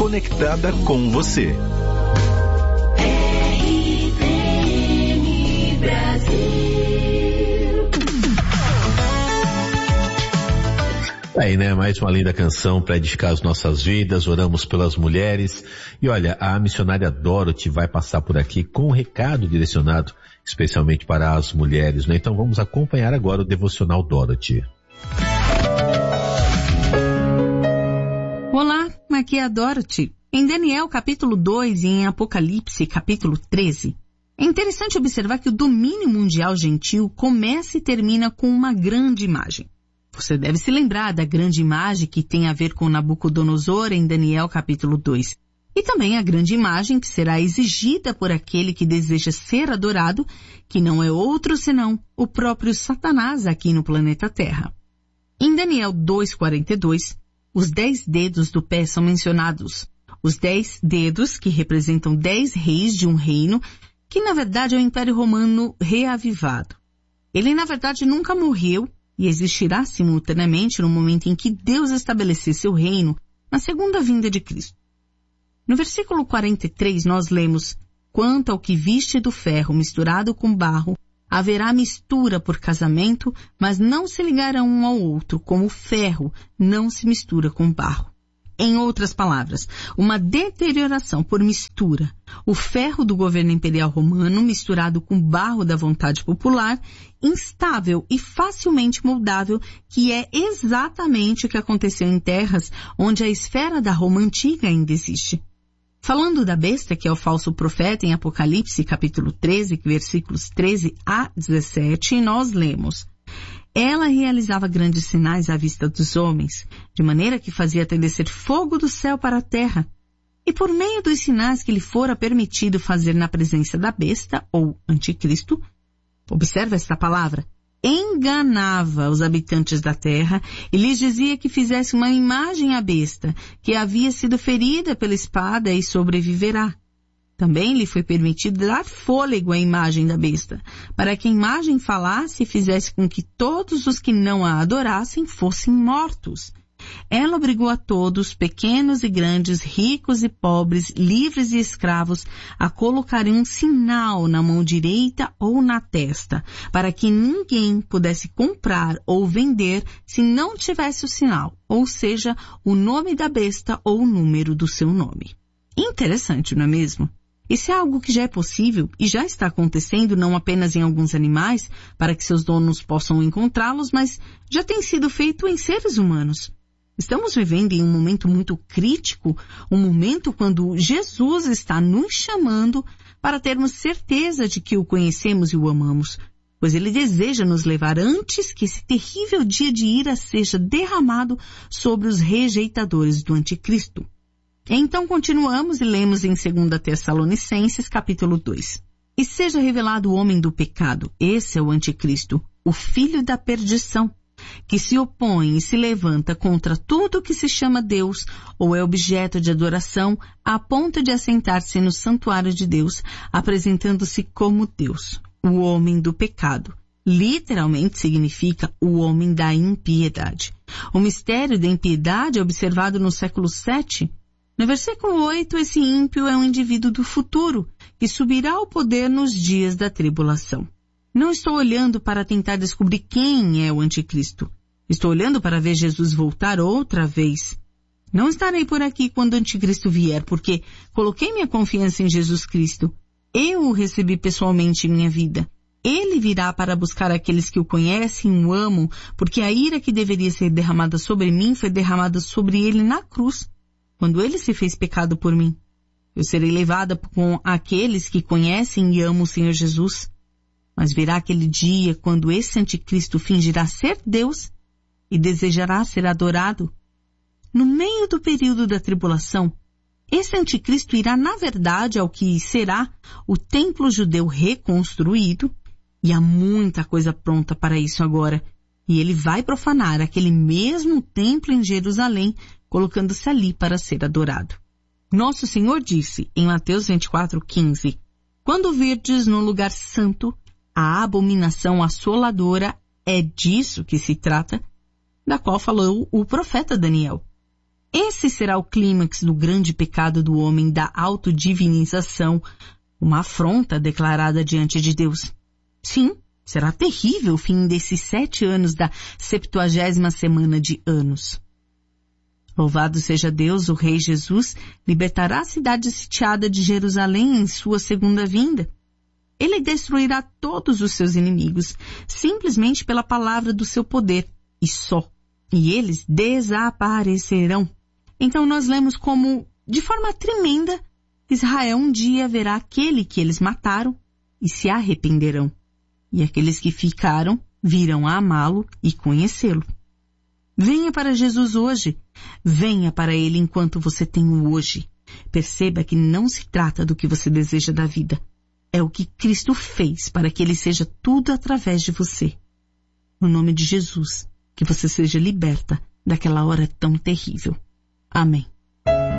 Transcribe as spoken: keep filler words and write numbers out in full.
conectada com você. R T M Brasil. Aí, né? Mais uma linda canção para edificar as nossas vidas. Oramos pelas mulheres. E olha, a missionária Dorothy vai passar por aqui com um recado direcionado especialmente para as mulheres, né? Então vamos acompanhar agora o Devocional Dorothy. Olá, aqui é a Dorothy. Em Daniel capítulo dois e em Apocalipse capítulo treze, é interessante observar que o domínio mundial gentil começa e termina com uma grande imagem. Você deve se lembrar da grande imagem que tem a ver com Nabucodonosor em Daniel capítulo dois. E também a grande imagem que será exigida por aquele que deseja ser adorado, que não é outro senão o próprio Satanás aqui no planeta Terra. Em Daniel dois, quarenta e dois, os dez dedos do pé são mencionados. Os dez dedos que representam dez reis de um reino, que na verdade é o Império Romano reavivado. Ele na verdade nunca morreu e existirá simultaneamente no momento em que Deus estabelecer seu reino na segunda vinda de Cristo. No versículo quarenta e três nós lemos: quanto ao que viste do ferro misturado com barro, haverá mistura por casamento, mas não se ligarão um ao outro, como o ferro não se mistura com barro. Em outras palavras, uma deterioração por mistura. O ferro do governo imperial romano misturado com barro da vontade popular, instável e facilmente moldável, que é exatamente o que aconteceu em terras onde a esfera da Roma antiga ainda existe. Falando da besta, que é o falso profeta, em Apocalipse, capítulo treze, versículos treze a dezessete, nós lemos: ela realizava grandes sinais à vista dos homens, de maneira que fazia até descer fogo do céu para a terra. E por meio dos sinais que lhe fora permitido fazer na presença da besta, ou anticristo, observa esta palavra, enganava os habitantes da terra e lhes dizia que fizesse uma imagem à besta, que havia sido ferida pela espada e sobreviverá. Também lhe foi permitido dar fôlego à imagem da besta, para que a imagem falasse e fizesse com que todos os que não a adorassem fossem mortos. Ela obrigou a todos, pequenos e grandes, ricos e pobres, livres e escravos, a colocarem um sinal na mão direita ou na testa, para que ninguém pudesse comprar ou vender se não tivesse o sinal, ou seja, o nome da besta ou o número do seu nome. Interessante, não é mesmo? Isso é algo que já é possível e já está acontecendo não apenas em alguns animais, para que seus donos possam encontrá-los, mas já tem sido feito em seres humanos. Estamos vivendo em um momento muito crítico, um momento quando Jesus está nos chamando para termos certeza de que o conhecemos e o amamos, pois ele deseja nos levar antes que esse terrível dia de ira seja derramado sobre os rejeitadores do anticristo. Então continuamos e lemos em dois Tessalonicenses, capítulo dois. E seja revelado o homem do pecado, esse é o anticristo, o filho da perdição, que se opõe e se levanta contra tudo que se chama Deus ou é objeto de adoração, a ponto de assentar-se no santuário de Deus, apresentando-se como Deus, o homem do pecado. Literalmente significa o homem da impiedade. O mistério da impiedade é observado no século sete. No versículo oito, esse ímpio é um indivíduo do futuro, que subirá ao poder nos dias da tribulação. Não estou olhando para tentar descobrir quem é o anticristo. Estou olhando para ver Jesus voltar outra vez. Não estarei por aqui quando o anticristo vier, porque coloquei minha confiança em Jesus Cristo. Eu o recebi pessoalmente em minha vida. Ele virá para buscar aqueles que o conhecem e o amam, porque a ira que deveria ser derramada sobre mim foi derramada sobre ele na cruz, quando ele se fez pecado por mim. Eu serei levada com aqueles que conhecem e amam o Senhor Jesus. Mas virá aquele dia quando esse anticristo fingirá ser Deus e desejará ser adorado. No meio do período da tribulação, esse anticristo irá, na verdade, ao que será o templo judeu reconstruído, e há muita coisa pronta para isso agora, e ele vai profanar aquele mesmo templo em Jerusalém, colocando-se ali para ser adorado. Nosso Senhor disse, em Mateus vinte e quatro, quinze, quando virdes no lugar santo a abominação assoladora, é disso que se trata, da qual falou o profeta Daniel. Esse será o clímax do grande pecado do homem da autodivinização, uma afronta declarada diante de Deus. Sim, será terrível o fim desses sete anos da septuagésima semana de anos. Louvado seja Deus, o Rei Jesus libertará a cidade sitiada de Jerusalém em sua segunda vinda. Ele destruirá todos os seus inimigos, simplesmente pela palavra do seu poder, e só. E eles desaparecerão. Então nós lemos como, de forma tremenda, Israel um dia verá aquele que eles mataram e se arrependerão. E aqueles que ficaram virão a amá-lo e conhecê-lo. Venha para Jesus hoje. Venha para Ele enquanto você tem o hoje. Perceba que não se trata do que você deseja da vida. É o que Cristo fez para que Ele seja tudo através de você. No nome de Jesus, que você seja liberta daquela hora tão terrível. Amém.